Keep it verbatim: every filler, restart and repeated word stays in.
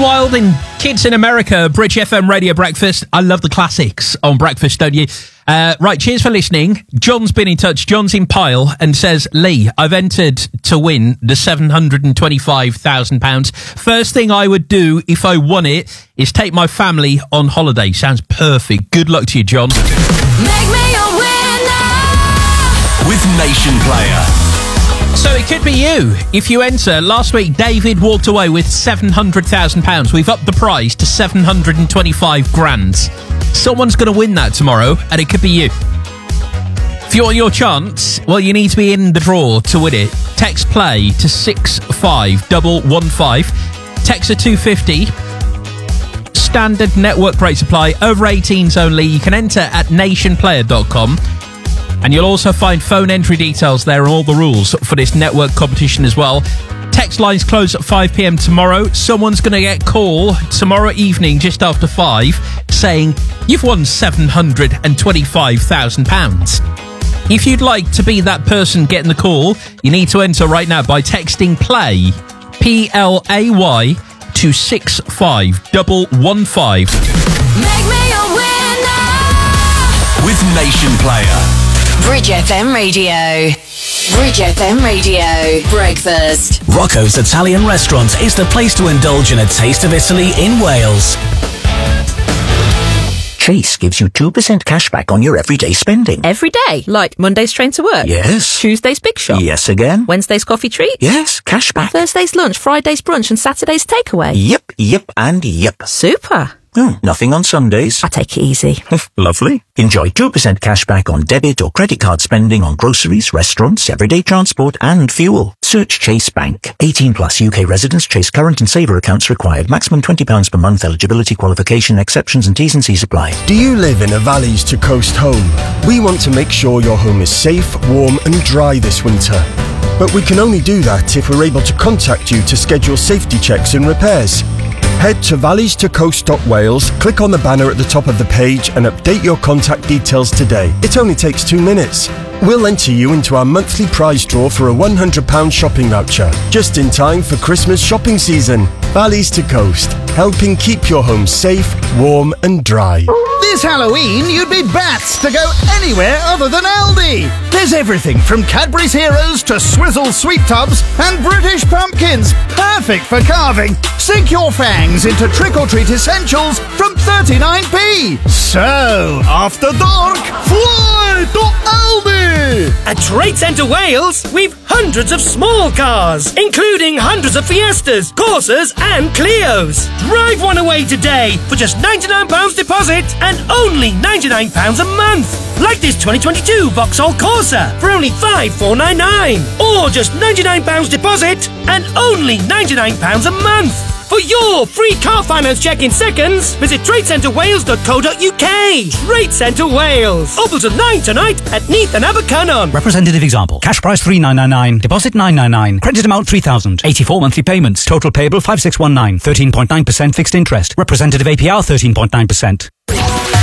Wild and Kids in America, Bridge F M Radio Breakfast. I love the classics on breakfast, don't you? Uh, right, cheers for listening. John's been in touch. John's in Pyle and says, Lee, I've entered to win the seven hundred twenty-five thousand pounds. First thing I would do if I won it is take my family on holiday. Sounds perfect. Good luck to you, John. Make me a winner with Nation Player. So it could be you if you enter. Last week, David walked away with seven hundred thousand pounds. We've upped the prize to seven hundred twenty-five grand. Someone's going to win that tomorrow, and it could be you. If you want your chance, well, you need to be in the draw to win it. Text play to six five one one five. Text a two fifty. Standard network rate supply. Over eighteens only. You can enter at nation player dot com. And you'll also find phone entry details there and all the rules for this network competition as well. Text lines close at five p.m. tomorrow. Someone's going to get a call tomorrow evening just after five saying you've won seven hundred twenty-five thousand pounds. If you'd like to be that person getting the call, you need to enter right now by texting play, P L A Y, to six five one one five. Make me a winner with Nation Player. Bridge F M Radio. Bridge F M Radio. Breakfast. Rocco's Italian Restaurant is the place to indulge in a taste of Italy in Wales. Chase gives you two percent cash back on your everyday spending. Every day? Like Monday's train to work? Yes. Tuesday's big shop? Yes again. Wednesday's coffee treat? Yes, cash back. Thursday's lunch, Friday's brunch and Saturday's takeaway? Yep, yep and yep. Super. Oh, nothing on Sundays. I take it easy. Lovely. Enjoy two percent cash back on debit or credit card spending on groceries, restaurants, everyday transport and fuel. Search Chase Bank. eighteen plus U K residents. Chase current and saver accounts required. Maximum twenty pounds per month. Eligibility, qualification, exceptions and T's and C's apply. Do you live in a Valleys to Coast home? We want to make sure your home is safe, warm and dry this winter. But we can only do that if we're able to contact you to schedule safety checks and repairs. Head to valleys to coast dot wales, click on the banner at the top of the page and update your contact details today. It only takes two minutes. We'll enter you into our monthly prize draw for a one hundred pounds shopping voucher, just in time for Christmas shopping season. Valleys to Coast, helping keep your home safe, warm and dry. This Halloween, you'd be bats to go anywhere other than Aldi. There's everything from Cadbury's Heroes to Swizzle Sweet Tubs and British Pumpkins. Perfect for carving. Sink your fangs into trick-or-treat essentials from thirty-nine p. So, after dark, fly to Aldi! At Trade Centre Wales, we've hundreds of small cars, including hundreds of Fiestas, Corsas and Clios. Drive one away today for just ninety-nine pounds deposit and only ninety-nine pounds a month. Like this twenty twenty-two Vauxhall Corsa for only five thousand four hundred ninety-nine. Or just ninety-nine pounds deposit and only ninety-nine pounds a month. For your free car finance check in seconds, visit trade centre wales dot co dot uk. Trade Centre Wales. Open till nine tonight at Neath and Abercynon. Representative example. Cash price three thousand nine hundred ninety-nine. Deposit nine hundred ninety-nine. Credit amount three thousand. eighty-four monthly payments. Total payable five thousand six hundred nineteen. thirteen point nine percent fixed interest. Representative A P R thirteen point nine percent.